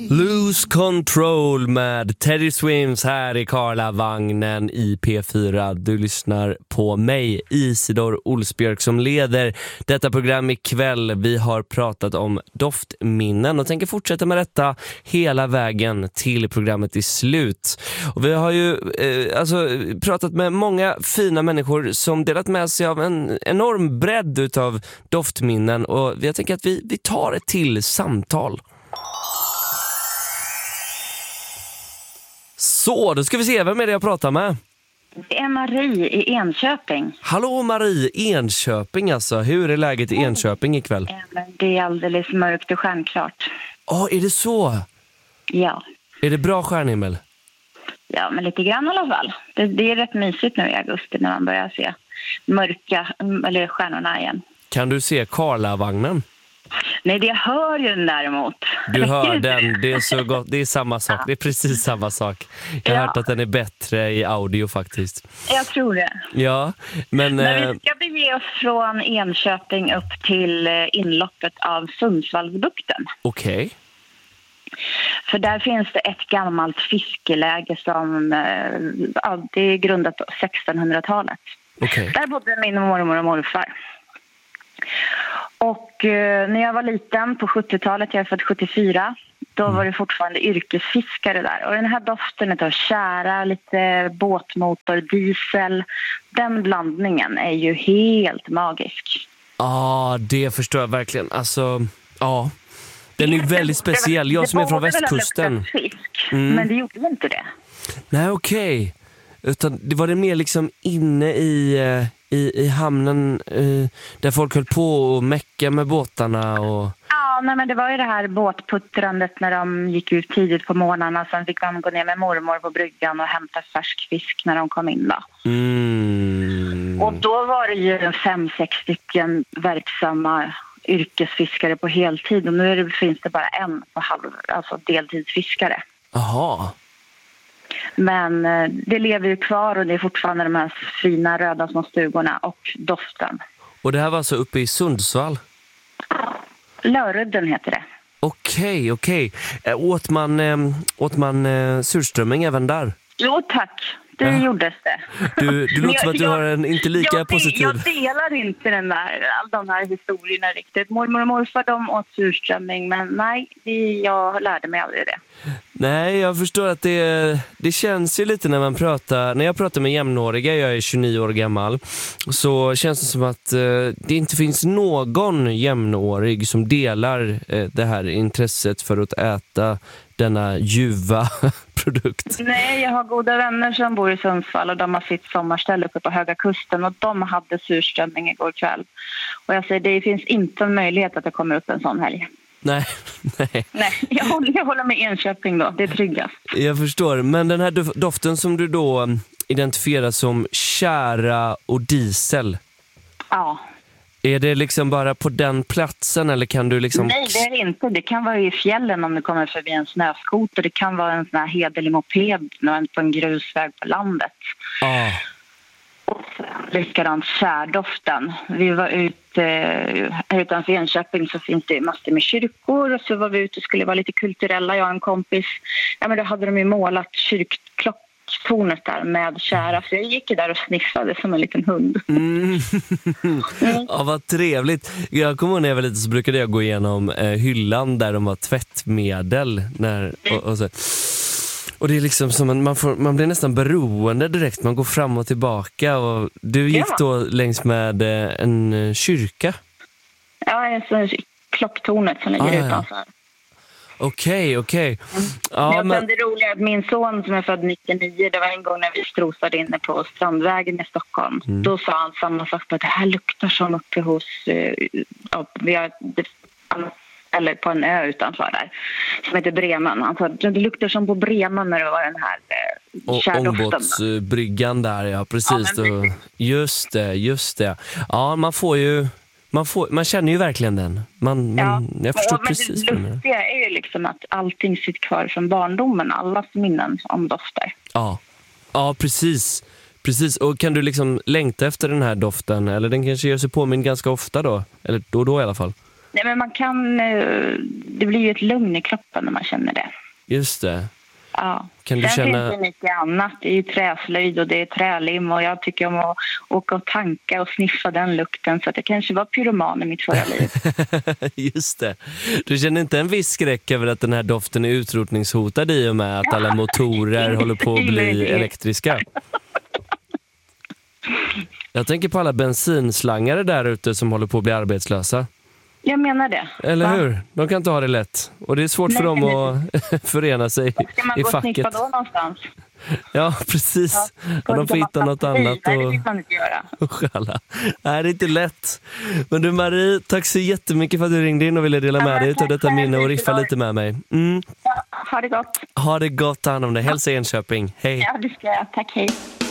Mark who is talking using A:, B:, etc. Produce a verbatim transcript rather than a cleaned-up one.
A: Lose Control med Teddy Swims här i Karlavagnen i P fyra. Du lyssnar på mig, Isidor Olsbjörk, som leder detta program ikväll. Vi har pratat om doftminnen och tänker fortsätta med detta hela vägen till programmet i slut. Och vi har ju eh, alltså, pratat med många fina människor som delat med sig av en enorm bredd utav doftminnen, och jag tänker att vi, vi tar ett till samtal. Så, då ska vi se, vem är det jag pratar med?
B: Det är Marie i Enköping.
A: Hallå Marie, Enköping alltså. Hur är läget i Enköping ikväll?
B: Det är alldeles mörkt och stjärnklart.
A: Ja, oh, är det så?
B: Ja.
A: Är det bra stjärnhimmel?
B: Ja, men lite grann i alla fall. Det, det är rätt mysigt nu i augusti när man börjar se mörka, eller stjärnorna igen.
A: Kan du se Karlavagnen?
B: Nej, det hör ju den däremot.
A: Du hör den, det är så gott, det är samma sak, det är precis samma sak. Jag har ja. hört att den är bättre i audio faktiskt.
B: Jag tror det.
A: Ja, men...
B: men vi ska bege oss från Enköping upp till inloppet av Sundsvallsbukten.
A: Okej. Okay.
B: För där finns det ett gammalt fiskeläge som ja, det är grundat på sextonhundratalet.
A: Okay.
B: Där bodde min mormor och morfar. Och eh, när jag var liten på sjuttiotalet, jag är född sjuttiofyra, då mm. var det fortfarande yrkesfiskare där. Och den här doften av tjära, lite båtmotor, diesel, den blandningen är ju helt magisk.
A: Ja, ah, det förstår jag verkligen. Alltså, ja, ah, den är ju väldigt speciell. Jag som är från västkusten.
B: Fisk, mm. Men det gjorde inte det.
A: Nej, okej. Okay. Utan det var det mer liksom inne i... Eh... I, i hamnen eh, där folk höll på och mecka med båtarna och...
B: Ja, nej, men det var ju det här båtputtrandet när de gick ut tidigt på morgnarna. Sen fick de gå ner med mormor på bryggan och hämta färsk fisk när de kom in då.
A: Mm.
B: Och då var det ju fem, sex stycken verksamma yrkesfiskare på heltid. Och nu är det, finns det bara en på halv, alltså deltidsfiskare.
A: Aha.
B: Men det lever ju kvar och det är fortfarande de här fina röda små stugorna och doften.
A: Och det här var alltså uppe i Sundsvall?
B: Lörudden heter det.
A: Okej, okej. Åt man, äh, åt man äh, surströmming även där?
B: Jo tack, det ja. gjordes det.
A: Du, du låter
B: jag,
A: som att du
B: jag,
A: har en inte lika
B: jag,
A: positiv...
B: Jag delar inte den där, de här historierna riktigt. Mormor och morfar, de åt surströmming, men nej, det, jag lärde mig aldrig det.
A: Nej, jag förstår att det, det känns ju lite när man pratar, när jag pratar med jämnåriga, jag är tjugonio år gammal, så känns det som att eh, det inte finns någon jämnårig som delar eh, det här intresset för att äta denna ljuva produkt.
B: Nej, jag har goda vänner som bor i Sundsvall och de har sitt sommarställe uppe på Höga Kusten och de hade surströmming igår kväll. Och jag säger, det finns inte en möjlighet att det kommer upp en sån helg.
A: Nej, nej.
B: Nej, jag håller, jag håller med Enköping då, det är tryggast.
A: Jag förstår, men den här doften som du då identifierar som tjära och diesel.
B: Ja.
A: Är det liksom bara på den platsen eller kan du liksom...
B: Nej, det är det inte. Det kan vara i fjällen om det kommer förbi en snöskoter. Det kan vara en sån här hederlig moped på en grusväg på landet.
A: Ah.
B: Och sen likadant kärdoften. Vi var ute eh, utanför Enköping så finns det massor med kyrkor. Och så var vi ute och skulle vara lite kulturella. Jag och en kompis. Ja, men då hade de ju målat kyrkklockornet där med kära. Så jag gick där och sniffade som en liten hund.
A: Mm. Mm. Ja, vad trevligt. Jag kommer ihåg när jag var lite så brukade jag gå igenom eh, hyllan där de har tvättmedel. När, och, och så... Och det är liksom som man, man, får, man blir nästan beroende direkt. Man går fram och tillbaka. Och du gick ja. då längs med en kyrka?
B: Ja, en klocktornet som ligger ah, utanför.
A: Okej, okej.
B: Mm. Ja, men... Det roliga är att min son som är född nittionio, det var en gång när vi strosade inne på Strandvägen i Stockholm. Mm. Då sa han samma sak på att det här luktar som uppe hos... Ja, vi har... Det, eller på en ö utanför där som heter Bremen. Alltså, det luktar som på Bremen när det var den här eh, kärdoften.
A: Ångbåtsbryggan där, ja precis.
B: Ja,
A: precis. Just det, just det. Ja, man får ju man, får, man känner ju verkligen den. Man, man,
B: ja.
A: Jag förstår
B: men
A: precis.
B: Det lustiga är ju liksom att allting sitter kvar från barndomen. Allas minnen om dofter.
A: Ja, ja precis. Precis, och kan du liksom längta efter den här doften? Eller den kanske gör sig påminn ganska ofta då? Eller då och då i alla fall?
B: Nej, men man kan... eh, Det blir ju ett lugn i kroppen när man känner det.
A: Just det.
B: Ja.
A: Kan du
B: Sen
A: känna...
B: finns det mycket annat. Det är ju träslöjd och det är trälim och jag tycker om att åka och tanka och sniffa den lukten, så att jag kanske var pyroman i mitt förra liv.
A: Just det. Du känner inte en viss skräck över att den här doften är utrotningshotad i och med att alla motorer håller på att bli elektriska? Jag tänker på alla bensinslangare där ute som håller på att bli arbetslösa.
B: Jag menar det.
A: Eller
B: Va?
A: hur? De kan inte ha det lätt. Och det är svårt
B: Nej,
A: för dem
B: nej.
A: att förena sig
B: Ska man
A: i
B: gå och
A: facket.
B: sniffa då någonstans?
A: Ja, precis.
B: Ja.
A: Och de får hitta något annat.
B: Nej, det
A: Och...
B: vill man inte göra.
A: Usch alla. Nej, det är inte lätt. Men du Marie, tack så jättemycket för att du ringde in och ville dela
B: Ja,
A: med dig
B: tack
A: av detta
B: själv,
A: minne och riffa
B: Isidor.
A: lite med mig. Mm.
B: Ja, ha det gott.
A: Ha det gott, ta hand om dig. Hälsa Enköping. Hej.
B: Ja, det ska jag. Tack, hej.